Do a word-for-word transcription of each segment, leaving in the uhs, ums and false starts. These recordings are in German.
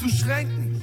einzuschränken.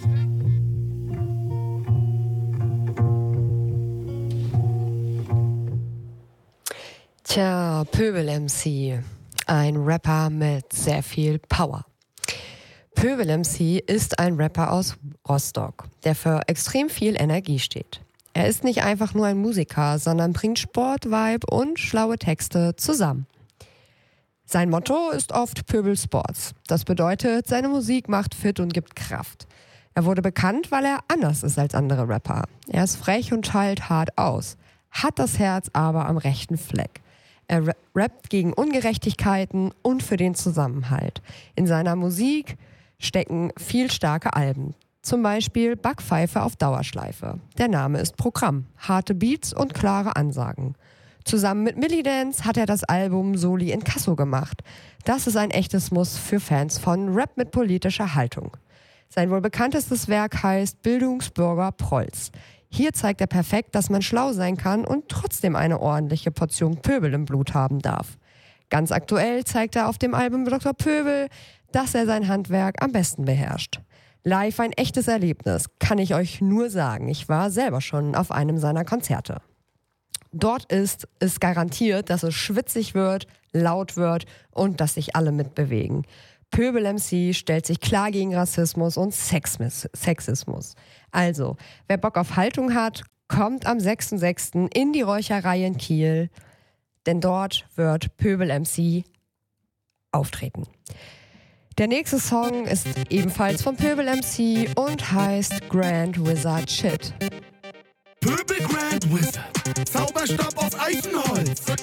Tja, Pöbel-M C, ein Rapper mit sehr viel Power. Pöbel-M C ist ein Rapper aus Rostock, der für extrem viel Energie steht. Er ist nicht einfach nur ein Musiker, sondern bringt Sport, Vibe und schlaue Texte zusammen. Sein Motto ist oft Pöbel Sports. Das bedeutet, seine Musik macht fit und gibt Kraft. Er wurde bekannt, weil er anders ist als andere Rapper. Er ist frech und schallt hart aus, hat das Herz aber am rechten Fleck. Er rappt gegen Ungerechtigkeiten und für den Zusammenhalt. In seiner Musik stecken viel starke Alben. Zum Beispiel Backpfeife auf Dauerschleife. Der Name ist Programm, harte Beats und klare Ansagen. Zusammen mit Millidance hat er das Album Soli in Kasso gemacht. Das ist ein echtes Muss für Fans von Rap mit politischer Haltung. Sein wohl bekanntestes Werk heißt Bildungsbürger Prolls. Hier zeigt er perfekt, dass man schlau sein kann und trotzdem eine ordentliche Portion Pöbel im Blut haben darf. Ganz aktuell zeigt er auf dem Album Doktor Pöbel, dass er sein Handwerk am besten beherrscht. Live ein echtes Erlebnis, kann ich euch nur sagen. Ich war selber schon auf einem seiner Konzerte. Dort ist es garantiert, dass es schwitzig wird, laut wird und dass sich alle mitbewegen. Pöbel-M C stellt sich klar gegen Rassismus und Sexismus. Also, wer Bock auf Haltung hat, kommt am sechsten sechsten in die Räucherei in Kiel, denn dort wird Pöbel-M C auftreten. Der nächste Song ist ebenfalls von Pöbel-M C und heißt Grand Wizard Shit. Pöbel Grand Wizard, Zauberstab aus Eichenholz.